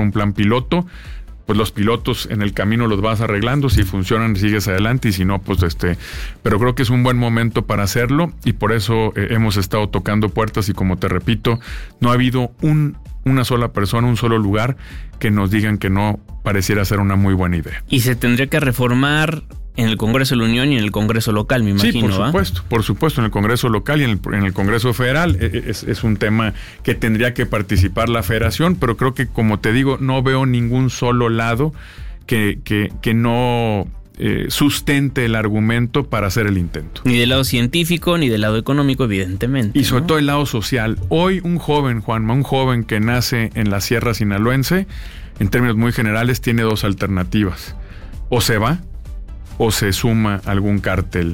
un plan piloto. Pues los pilotos en el camino los vas arreglando, si funcionan sigues adelante y si no, pues pero creo que es un buen momento para hacerlo y por eso hemos estado tocando puertas y como te repito, no ha habido una sola persona, un solo lugar que nos digan que no pareciera ser una muy buena idea. Y se tendría que reformar en el Congreso de la Unión y en el Congreso local, me imagino. Sí, por supuesto, en el Congreso local y en el Congreso federal. Es un tema que tendría que participar la federación, pero creo que, como te digo, no veo ningún solo lado que no sustente el argumento para hacer el intento. Ni del lado científico, ni del lado económico, evidentemente. Y sobre todo el lado social. Hoy un joven, Juanma, que nace en la Sierra Sinaloense, en términos muy generales, tiene dos alternativas. O se va, o se suma algún cártel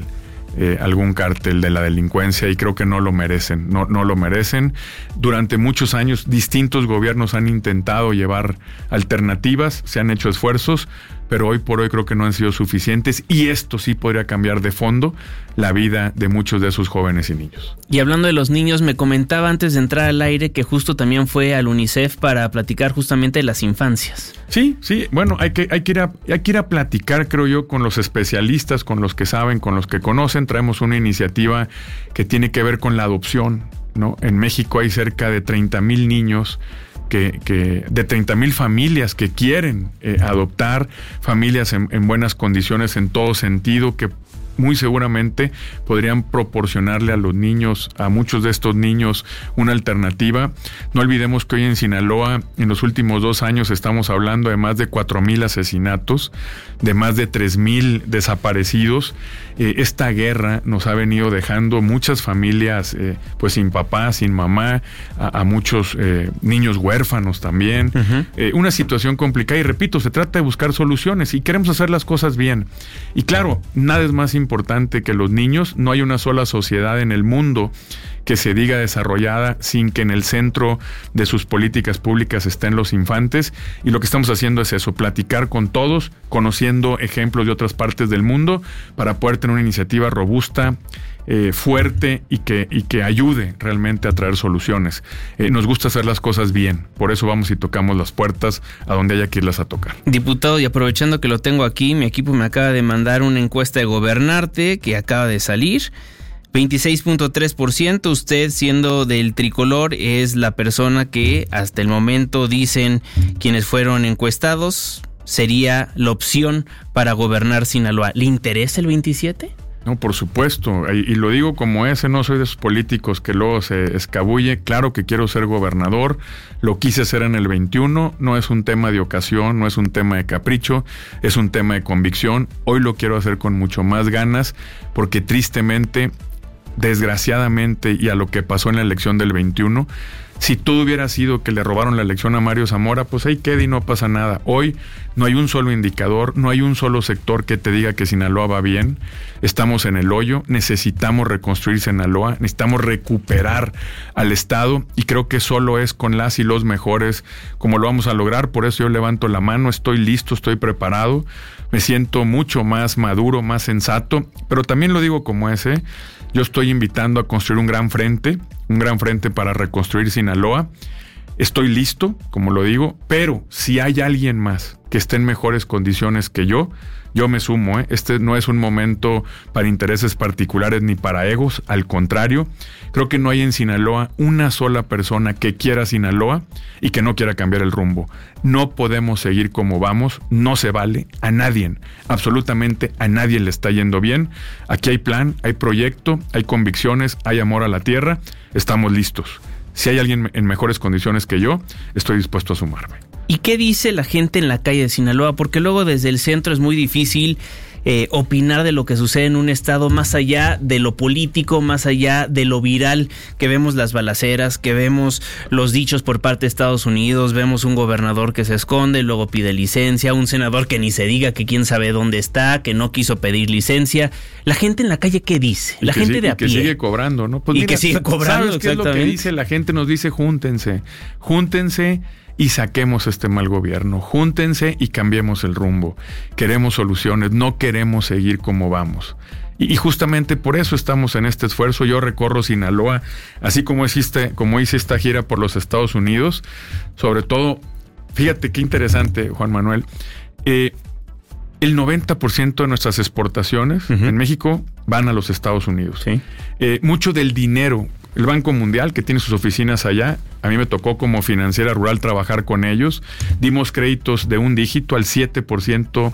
de la delincuencia, y creo que no lo merecen, no lo merecen. Durante muchos años distintos gobiernos han intentado llevar alternativas, se han hecho esfuerzos, pero hoy por hoy creo que no han sido suficientes y esto sí podría cambiar de fondo la vida de muchos de esos jóvenes y niños. Y hablando de los niños, me comentaba antes de entrar al aire que justo también fue al UNICEF para platicar justamente de las infancias. Sí, bueno, hay que ir a platicar, creo yo, con los especialistas, con los que saben, con los que conocen. Traemos una iniciativa que tiene que ver con la adopción, ¿no? En México hay cerca de 30,000 niños de 30,000 familias que quieren adoptar, familias en buenas condiciones en todo sentido, que muy seguramente podrían proporcionarle a los niños, a muchos de estos niños, una alternativa. No olvidemos que hoy en Sinaloa, en los últimos 2 años, estamos hablando de más de 4,000 asesinatos, de más de 3,000 desaparecidos. Esta guerra nos ha venido dejando muchas familias pues sin papá, sin mamá, a muchos niños huérfanos también. Uh-huh. Una situación complicada y repito, se trata de buscar soluciones y queremos hacer las cosas bien. Y claro, nada es más importante que los niños. No hay una sola sociedad en el mundo que se diga desarrollada sin que en el centro de sus políticas públicas estén los infantes, y lo que estamos haciendo es eso, platicar con todos, conociendo ejemplos de otras partes del mundo para poder tener una iniciativa robusta, fuerte y que ayude realmente a traer soluciones. Nos gusta hacer las cosas bien, por eso vamos y tocamos las puertas a donde haya que irlas a tocar. Diputado, y aprovechando que lo tengo aquí, mi equipo me acaba de mandar una encuesta de Gobernarte que acaba de salir. 26.3%, usted, siendo del tricolor, es la persona que hasta el momento dicen quienes fueron encuestados sería la opción para gobernar Sinaloa. ¿Le interesa el 27%? No, por supuesto, y lo digo como ese, no soy de esos políticos que luego se escabulle. Claro que quiero ser gobernador, lo quise hacer en el 21, no es un tema de ocasión, no es un tema de capricho, es un tema de convicción. Hoy lo quiero hacer con mucho más ganas, porque tristemente, desgraciadamente, y a lo que pasó en la elección del 21, si todo hubiera sido que le robaron la elección a Mario Zamora, pues ahí queda y no pasa nada. Hoy no hay un solo indicador, no hay un solo sector que te diga que Sinaloa va bien. Estamos en el hoyo, necesitamos reconstruir Sinaloa, necesitamos recuperar al Estado, y creo que solo es con las y los mejores como lo vamos a lograr. Por eso yo levanto la mano, estoy listo, estoy preparado, me siento mucho más maduro, más sensato, pero también lo digo como ese. Yo estoy invitando a construir un gran frente para reconstruir Sinaloa. Estoy listo, como lo digo, pero si hay alguien más que esté en mejores condiciones que yo me sumo. Este no es un momento para intereses particulares ni para egos, al contrario, creo que no hay en Sinaloa una sola persona que quiera Sinaloa y que no quiera cambiar el rumbo. No podemos seguir como vamos, no se vale, a nadie, absolutamente a nadie le está yendo bien. Aquí hay plan, hay proyecto, hay convicciones, hay amor a la tierra, estamos listos. Si hay alguien en mejores condiciones que yo, estoy dispuesto a sumarme. ¿Y qué dice la gente en la calle de Sinaloa? Porque luego desde el centro es muy difícil opinar de lo que sucede en un estado, más allá de lo político, más allá de lo viral, que vemos las balaceras, que vemos los dichos por parte de Estados Unidos, vemos un gobernador que se esconde, luego pide licencia, un senador que ni se diga que quién sabe dónde está, que no quiso pedir licencia. La gente en la calle, ¿qué dice? La gente de a pie. Que sigue cobrando, ¿no? Pues y mira, que sigue cobrando, ¿sabes qué es lo que dice la gente? Nos dice, júntense y saquemos este mal gobierno, júntense y cambiemos el rumbo. Queremos soluciones, no queremos seguir como vamos. Y justamente por eso estamos en este esfuerzo. Yo recorro Sinaloa, así como hice esta gira por los Estados Unidos, sobre todo fíjate qué interesante, Juan Manuel. El 90% de nuestras exportaciones en México van a los Estados Unidos. Sí. Mucho del dinero, el Banco Mundial, que tiene sus oficinas allá, a mí me tocó como financiera rural trabajar con ellos. Dimos créditos de un dígito al 7%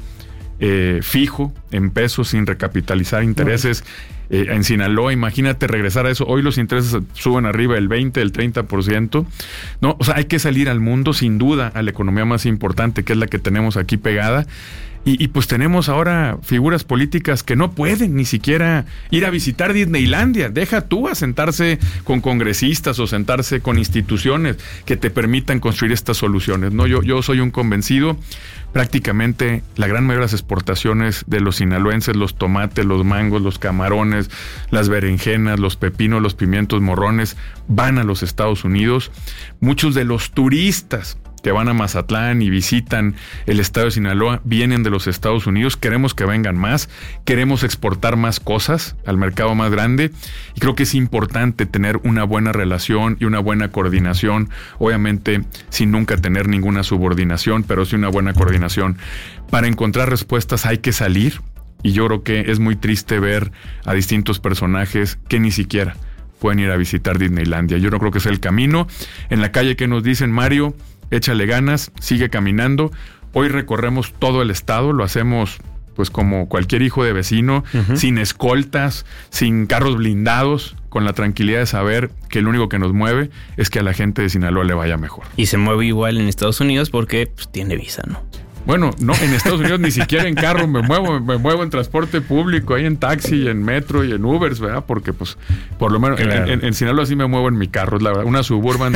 fijo en pesos sin recapitalizar intereses. En Sinaloa, imagínate regresar a eso. Hoy los intereses suben arriba del 20, del 30%. No, o sea, hay que salir al mundo, sin duda, a la economía más importante, que es la que tenemos aquí pegada. Y pues tenemos ahora figuras políticas que no pueden ni siquiera ir a visitar Disneylandia. Deja tú a sentarse con congresistas o sentarse con instituciones que te permitan construir estas soluciones. No, yo soy un convencido. Prácticamente la gran mayoría de las exportaciones de los sinaloenses, los tomates, los mangos, los camarones, las berenjenas, los pepinos, los pimientos morrones, van a los Estados Unidos. Muchos de los turistas que van a Mazatlán y visitan el estado de Sinaloa vienen de los Estados Unidos. Queremos que vengan más, queremos exportar más cosas al mercado más grande, y creo que es importante tener una buena relación y una buena coordinación, obviamente sin nunca tener ninguna subordinación, pero sí una buena coordinación. Para encontrar respuestas hay que salir, y yo creo que es muy triste ver a distintos personajes que ni siquiera pueden ir a visitar Disneylandia. Yo no creo que sea el camino. En la calle que nos dicen, Mario, échale ganas, sigue caminando. Hoy recorremos todo el estado, lo hacemos pues como cualquier hijo de vecino, sin escoltas, sin carros blindados, con la tranquilidad de saber que lo único que nos mueve es que a la gente de Sinaloa le vaya mejor. Y se mueve igual en Estados Unidos porque pues, tiene visa, ¿no? Bueno, no, en Estados Unidos ni siquiera en carro me muevo en transporte público, ahí en taxi, en metro y en Ubers, ¿verdad? Porque pues, por lo menos claro, en Sinaloa sí me muevo en mi carro, la verdad, una Suburban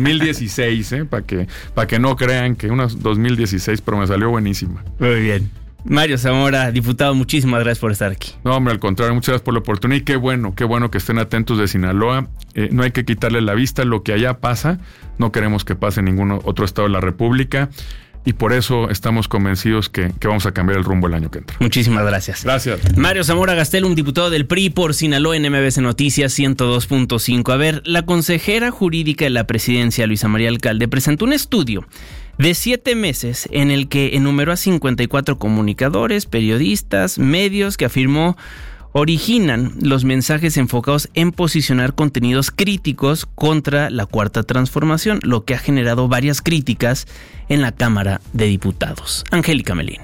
2016, para que no crean que una 2016, pero me salió buenísima. Muy bien. Mario Zamora, diputado, muchísimas gracias por estar aquí. No, hombre, al contrario, muchas gracias por la oportunidad, y qué bueno que estén atentos de Sinaloa. No hay que quitarle la vista, lo que allá pasa, no queremos que pase en ningún otro estado de la República. Y por eso estamos convencidos que vamos a cambiar el rumbo el año que entra. Muchísimas gracias. Gracias. Mario Zamora Gastelum, diputado del PRI por Sinaloa en MBC Noticias 102.5. A ver, la consejera jurídica de la presidencia, Luisa María Alcalde, presentó un estudio de 7 meses en el que enumeró a 54 comunicadores, periodistas, medios que afirmó originan los mensajes enfocados en posicionar contenidos críticos contra la Cuarta Transformación, lo que ha generado varias críticas en la Cámara de Diputados. Angélica Melín.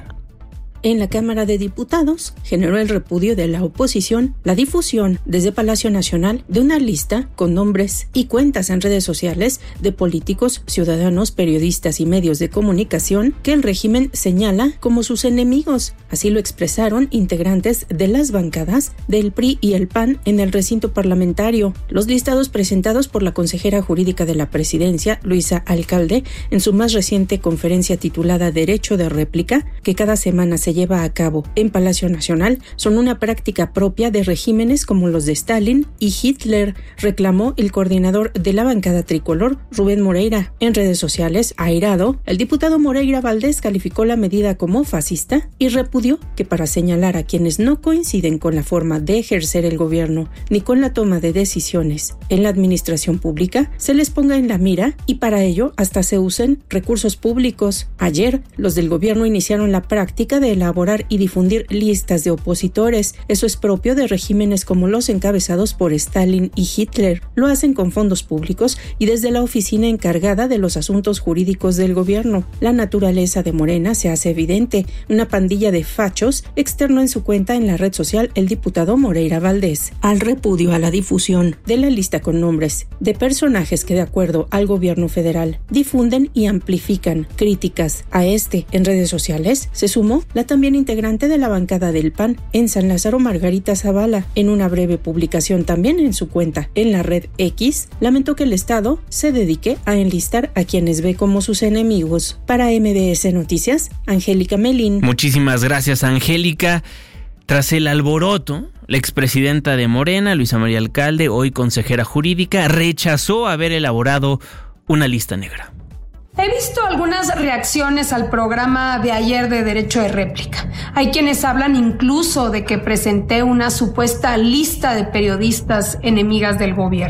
En la Cámara de Diputados generó el repudio de la oposición la difusión desde Palacio Nacional de una lista con nombres y cuentas en redes sociales de políticos, ciudadanos, periodistas y medios de comunicación que el régimen señala como sus enemigos. Así lo expresaron integrantes de las bancadas del PRI y el PAN en el recinto parlamentario. Los listados presentados por la consejera jurídica de la presidencia, Luisa Alcalde, en su más reciente conferencia titulada Derecho de Réplica, que cada semana se lleva a cabo en Palacio Nacional, son una práctica propia de regímenes como los de Stalin y Hitler, reclamó el coordinador de la bancada tricolor, Rubén Moreira. En redes sociales, airado, el diputado Moreira Valdés calificó la medida como fascista y repudió que para señalar a quienes no coinciden con la forma de ejercer el gobierno ni con la toma de decisiones en la administración pública, se les ponga en la mira y para ello hasta se usen recursos públicos. Ayer, los del gobierno iniciaron la práctica de elaborar y difundir listas de opositores. Eso es propio de regímenes como los encabezados por Stalin y Hitler. Lo hacen con fondos públicos y desde la oficina encargada de los asuntos jurídicos del gobierno. La naturaleza de Morena se hace evidente. Una pandilla de fachos externó en su cuenta en la red social el diputado Moreira Valdés. Al repudio a la difusión de la lista con nombres de personajes que de acuerdo al gobierno federal difunden y amplifican críticas a este en redes sociales, se sumó la también integrante de la bancada del PAN en San Lázaro, Margarita Zavala. En una breve publicación también en su cuenta en la red X, lamentó que el Estado se dedique a enlistar a quienes ve como sus enemigos. Para MBS Noticias, Angélica Melín. Muchísimas gracias, Angélica. Tras el alboroto, la expresidenta de Morena, Luisa María Alcalde, hoy consejera jurídica, rechazó haber elaborado una lista negra. He visto algunas reacciones al programa de ayer de Derecho de Réplica. Hay quienes hablan incluso de que presenté una supuesta lista de periodistas enemigas del gobierno.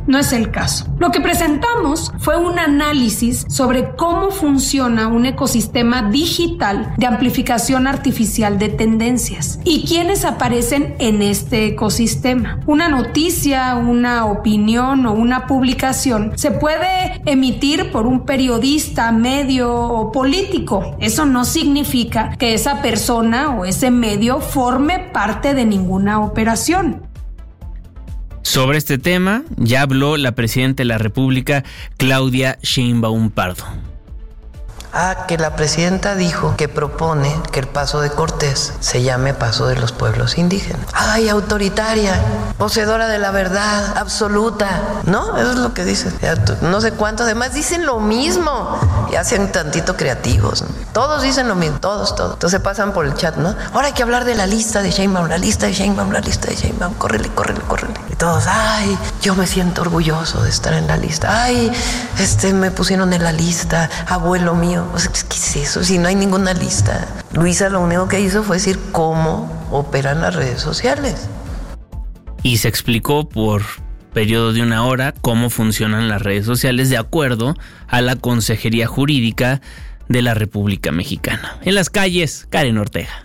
No es el caso. Lo que presentamos fue un análisis sobre cómo funciona un ecosistema digital de amplificación artificial de tendencias y quiénes aparecen en este ecosistema. Una noticia, una opinión o una publicación se puede emitir por un periodista, medio o político. Eso no significa que esa persona o ese medio forme parte de ninguna operación. Sobre este tema ya habló la presidenta de la República, Claudia Sheinbaum Pardo. Que la presidenta dijo que propone que el Paso de Cortés se llame Paso de los Pueblos Indígenas. ¡Ay, autoritaria! Poseedora de la verdad absoluta. ¿No? Eso es lo que dice. No sé cuánto. Además dicen lo mismo. Y hacen tantito creativos, ¿no? Todos dicen lo mismo. Todos. Entonces pasan por el chat, ¿no? Ahora hay que hablar de la lista de Sheinbaum, la lista de Sheinbaum. Córrele. Y todos, ¡ay! Yo me siento orgulloso de estar en la lista. ¡Ay! Me pusieron en la lista, abuelo mío. O sea, ¿qué es eso? Si no hay ninguna lista. Luisa lo único que hizo fue decir cómo operan las redes sociales. Y se explicó por periodo de 1 hora cómo funcionan las redes sociales de acuerdo a la Consejería Jurídica de la República Mexicana. En las calles, Karen Ortega.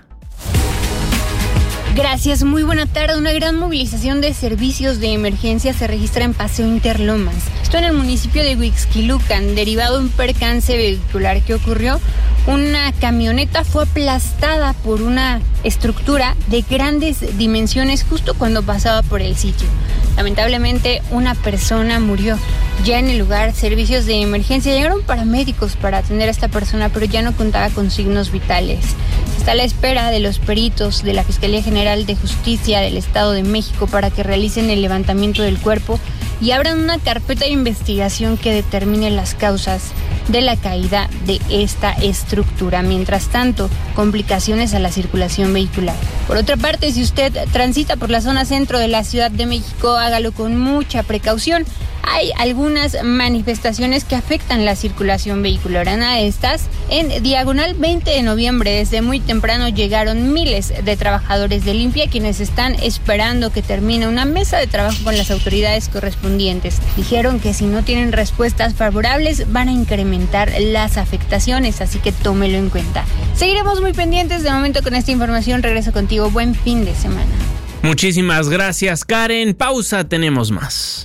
Gracias, muy buena tarde. Una gran movilización de servicios de emergencia se registra en Paseo Interlomas. Esto en el municipio de Huixquilucan, derivado de un percance vehicular que ocurrió. Una camioneta fue aplastada por una estructura de grandes dimensiones justo cuando pasaba por el sitio. Lamentablemente, una persona murió. Ya en el lugar, servicios de emergencia llegaron paramédicos para atender a esta persona, pero ya no contaba con signos vitales. Está a la espera de los peritos de la Fiscalía General de Justicia del Estado de México para que realicen el levantamiento del cuerpo y abran una carpeta de investigación que determine las causas de la caída de esta estructura. Mientras tanto, complicaciones a la circulación vehicular. Por otra parte, si usted transita por la zona centro de la Ciudad de México, hágalo con mucha precaución. Hay algunas manifestaciones que afectan la circulación vehicular. Una de estas, en Diagonal 20 de noviembre, desde muy temprano llegaron miles de trabajadores de limpia quienes están esperando que termine una mesa de trabajo con las autoridades correspondientes. Dijeron que si no tienen respuestas favorables van a incrementar las afectaciones, así que tómelo en cuenta. Seguiremos muy pendientes de momento con esta información. Regreso contigo. Buen fin de semana. Muchísimas gracias, Karen. Pausa, tenemos más.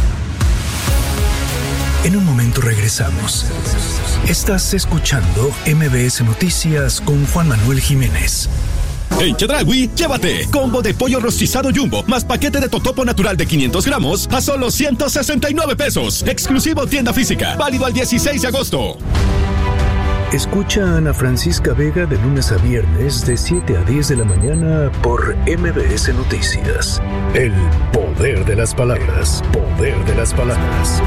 En un momento regresamos. Estás escuchando MBS Noticias con Juan Manuel Jiménez. En Chedraui, llévate combo de pollo rostizado Jumbo más paquete de totopo natural de 500 gramos a solo 169 pesos. Exclusivo tienda física. Válido al 16 de agosto. Escucha a Ana Francisca Vega de lunes a viernes de 7 a 10 de la mañana por MBS Noticias. El poder de las palabras. Poder de las palabras.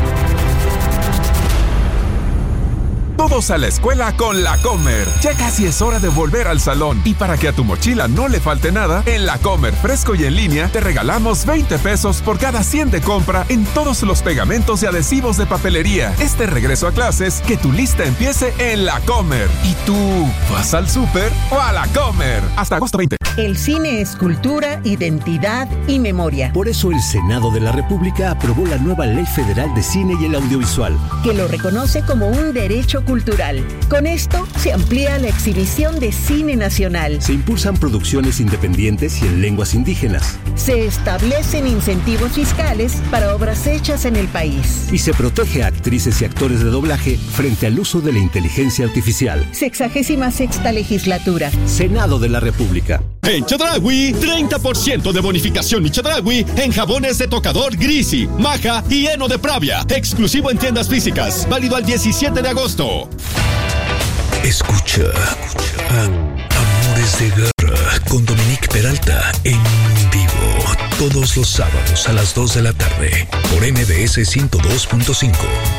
Todos a la escuela con La Comer. Ya casi es hora de volver al salón. Y para que a tu mochila no le falte nada, en La Comer fresco y en línea te regalamos 20 pesos por cada 100 de compra en todos los pegamentos y adhesivos de papelería. Este regreso a clases, que tu lista empiece en La Comer. ¿Y tú vas al súper o a La Comer? Hasta agosto 20. El cine es cultura, identidad y memoria. Por eso el Senado de la República aprobó la nueva Ley Federal de Cine y el Audiovisual, que lo reconoce como un derecho cultural. Con esto se amplía la exhibición de cine nacional. Se impulsan producciones independientes y en lenguas indígenas. Se establecen incentivos fiscales para obras hechas en el país. Y se protege a actrices y actores de doblaje frente al uso de la inteligencia artificial. 66ª legislatura. Senado de la República. En Chedraui, 30% de bonificación y Chedraui en jabones de tocador Grisi, Maja y Heno de Pravia. Exclusivo en tiendas físicas. Válido al 17 de agosto. Escucha Amores de Garra con Dominique Peralta en vivo todos los sábados a las 2 de la tarde por MBS 102.5.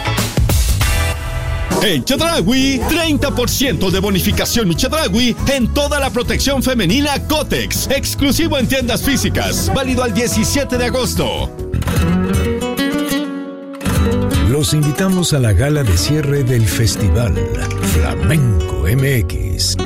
En Chedraui, 30% de bonificación y Chedraui en toda la protección femenina Cotex. Exclusivo en tiendas físicas. Válido al 17 de agosto. Los invitamos a la gala de cierre del Festival Flamenco MX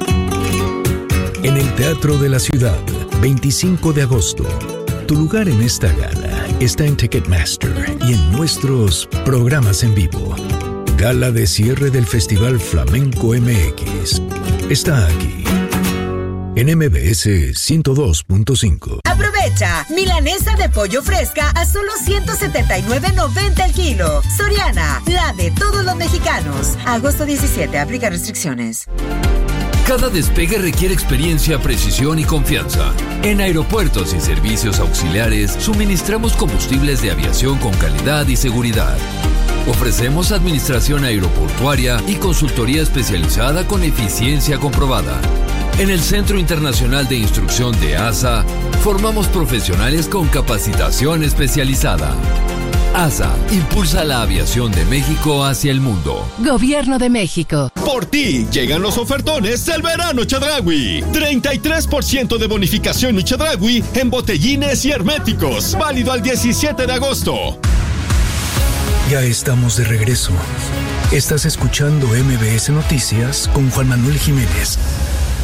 en el Teatro de la Ciudad, 25 de agosto. Tu lugar en esta gala está en Ticketmaster y en nuestros programas en vivo. Gala de cierre del Festival Flamenco MX. Está aquí, en MBS 102.5. Aprovecha, milanesa de pollo fresca a solo $179.90 el kilo. Soriana, la de todos los mexicanos. Agosto 17, aplica restricciones. Cada despegue requiere experiencia, precisión y confianza. En Aeropuertos y Servicios Auxiliares suministramos combustibles de aviación con calidad y seguridad. Ofrecemos administración aeroportuaria y consultoría especializada con eficiencia comprobada. En el Centro Internacional de Instrucción de ASA, formamos profesionales con capacitación especializada. ASA impulsa la aviación de México hacia el mundo. Gobierno de México. Por ti llegan los ofertones del verano Chedraui. 33% de bonificación y Chedraui en botellines y herméticos. Válido al 17 de agosto. Ya estamos de regreso. Estás escuchando MBS Noticias con Juan Manuel Jiménez.